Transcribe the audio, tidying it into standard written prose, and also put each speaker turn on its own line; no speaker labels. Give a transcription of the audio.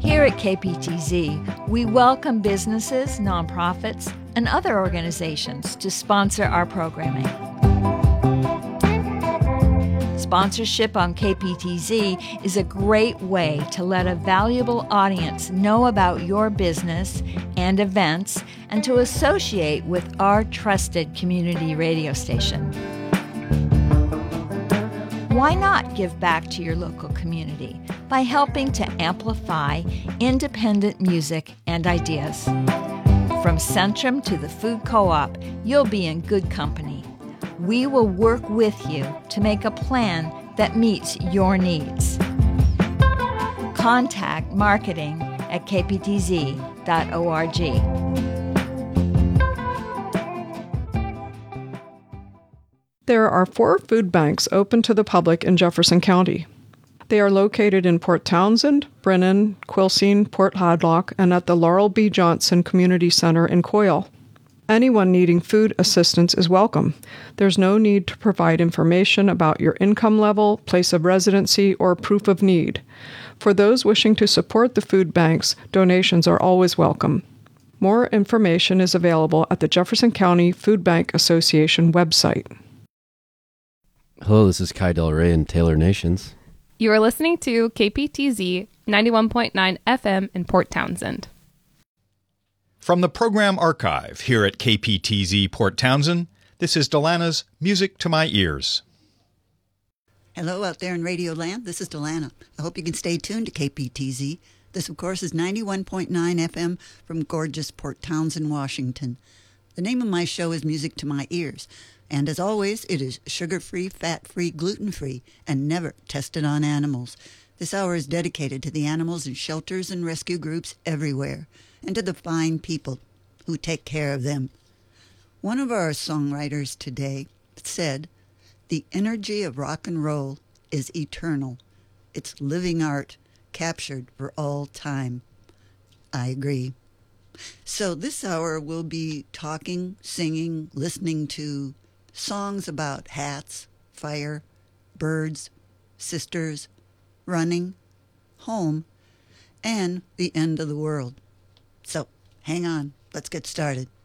Here at KPTZ, we welcome businesses, nonprofits, and other organizations to sponsor our programming. Sponsorship on KPTZ is a great way to let a valuable audience know about your business and events and to associate with our trusted community radio station. Why not give back to your local community by helping to amplify independent music and ideas? From Centrum to the Food Co-op, you'll be in good company. We will work with you to make a plan that meets your needs. Contact marketing at kptz.org.
There are 4 food banks open to the public in Jefferson County. They are located in Port Townsend, Brennan, Quilcene, Port Hadlock, and at the Laurel B. Johnson Community Center in Coyle. Anyone needing food assistance is welcome. There's no need to provide information about your income level, place of residency, or proof of need. For those wishing to support the food banks, donations are always welcome. More information is available at the Jefferson County Food Bank Association website.
Hello, this is Kai Del Rey in Taylor Nations.
You are listening to KPTZ 91.9 FM in Port Townsend.
From the program archive here at KPTZ Port Townsend, this is Delana's Music to My Ears.
Hello out there in Radio Land, this is Delana. I hope you can stay tuned to KPTZ. This, of course, is 91.9 FM from gorgeous Port Townsend, Washington. The name of my show is Music to My Ears. And as always, it is sugar-free, fat-free, gluten-free, and never tested on animals. This hour is dedicated to the animals in shelters and rescue groups everywhere, and to the fine people who take care of them. One of our songwriters today said, "The energy of rock and roll is eternal. It's living art, captured for all time." I agree. So this hour we'll be talking, singing, listening to songs about hats, fire, birds, sisters, running, home, and the end of the world. So hang on, let's get started.